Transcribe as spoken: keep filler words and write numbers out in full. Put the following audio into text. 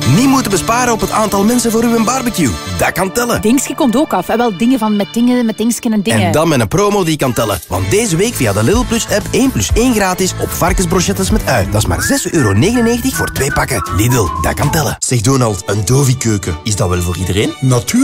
Niet moeten besparen op het aantal mensen voor uw barbecue. Dat kan tellen. Dingske komt ook af. En wel dingen van met dingen, met dingsken en dingen. En dan met een promo die kan tellen. Want deze week via de Lidl Plus app één plus één gratis op varkensbrochettes met ui. Dat is maar zes euro negenennegentig voor twee pakken. Lidl, dat kan tellen. Zeg Donald, een Dovi-keuken, is dat wel voor iedereen? Natuurlijk.